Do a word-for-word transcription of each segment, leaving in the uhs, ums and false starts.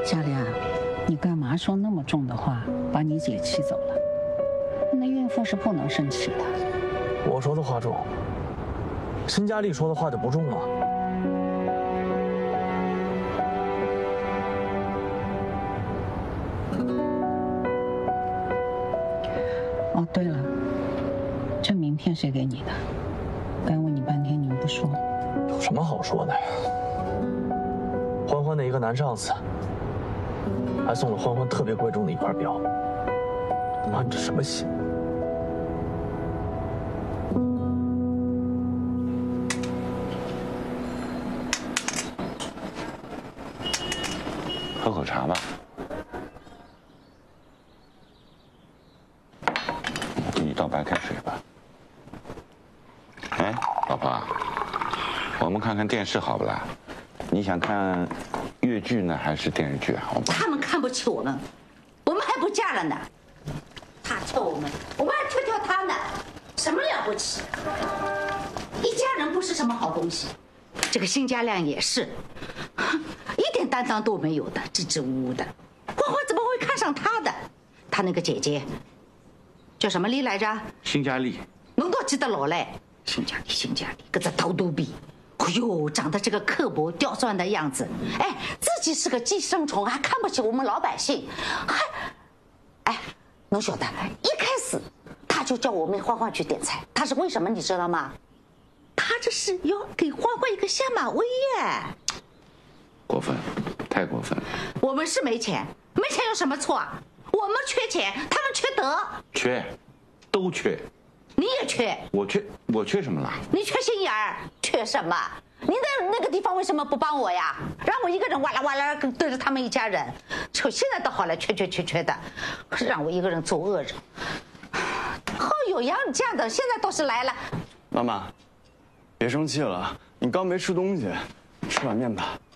佳良，你干嘛说那么重的话，把你姐气走了？那孕妇是不能生气的。 我说的话重，辛佳丽说的话就不重吗？ 哦，对了，这名片谁给你的？该问你半天你又不说。 有什么好说的呀？欢欢的一个男上司，还送了欢欢特别贵重的一块表。妈，你这什么心？ 喝口茶吧。给你倒白开水吧。哎，老婆，我们看看电视好不啦？你想看粤剧呢，还是电视剧啊？ 他们看不起我们，我们还不嫁了呢。他挑我们，我们还挑挑他呢，什么了不起？一家人不是什么好东西。这个辛佳亮也是，一点担当都没有的，支支吾吾的。欢欢怎么会看上他的？他那个姐姐叫什么丽来着？ 辛佳丽。 侬倒记得牢嘞。辛佳丽，辛佳丽，个只头肚皮，哎呦，长得这个刻薄刁钻的样子，哎，自己是个寄生虫，还看不起我们老百姓，还，哎，侬晓得，一开始他就叫我们欢欢去点菜，他是为什么你知道吗？他这是要给欢欢一个下马威耶！ 过分，太过分了。 我们是没钱，没钱有什么错啊？我们缺钱，他们缺德。 缺，都缺。 你也缺。我缺， 我缺什么了？ 你缺心眼儿，缺什么？你在那个地方为什么不帮我呀？让我一个人哇啦哇啦对着他们一家人，就现在倒好了，缺缺缺缺的，让我一个人做恶人。后有杨家的，现在倒是来了。 妈妈，别生气了，你刚没吃东西，吃碗面吧。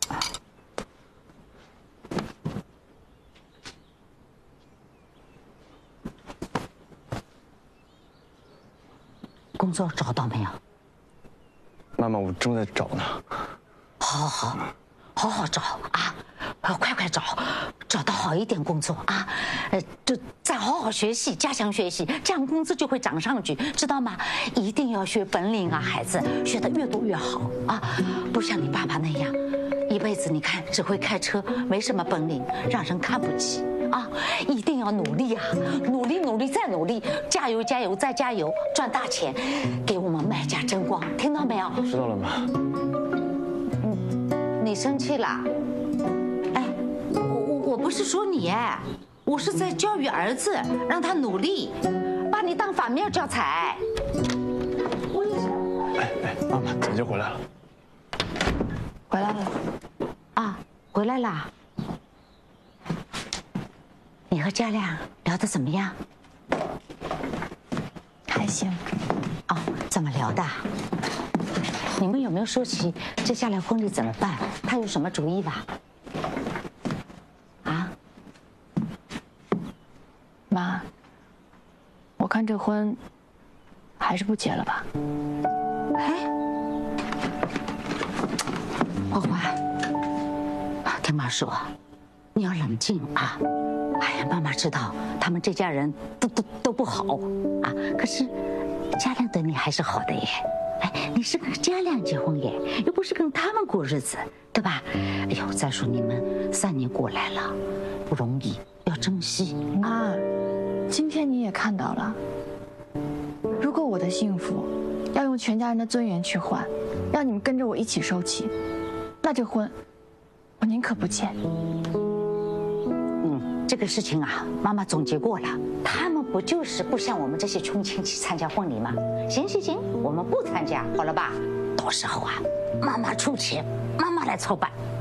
工作找到没有？ 妈妈，我正在找呢。 好好好，好好找啊！快快找，找到好一点工作啊！呃，就再好好学习，加强学习，这样工资就会涨上去，知道吗？一定要学本领啊，孩子，学得越多越好啊！不像你爸爸那样，一辈子你看只会开车，没什么本领，让人看不起。啊，一定要努力啊！努力努力再努力，加油加油再加油，赚大钱，给我们麦家争光，听到没有？ 知道了妈。 嗯，你生气了？哎，我我我不是说你哎，我是在教育儿子，让他努力，把你当反面教材。为什么？ 哎哎，妈妈，姐姐回来了。 回来了。啊，回来啦。你和佳亮聊得怎么样？ 还行。 哦，怎么聊的？你们有没有说起接下来婚礼怎么办？他有什么主意吧？啊？ 妈，我看这婚还是不结了吧。 哎，花花，听妈说，你要冷静啊。哎呀，妈妈知道他们这家人都都都不好啊，可是佳亮对你还是好的耶。哎，你是跟佳亮结婚耶，又不是跟他们过日子，对吧？哎呦，再说你们三年过来了，不容易，要珍惜。 妈，今天你也看到了，如果我的幸福要用全家人的尊严去换，让你们跟着我一起受气，那这婚我宁可不结。 这个事情啊，妈妈总结过了，他们不就是不像我们这些穷亲戚参加婚礼吗？行行行，我们不参加，好了吧？到时候啊，妈妈出钱，妈妈来操办，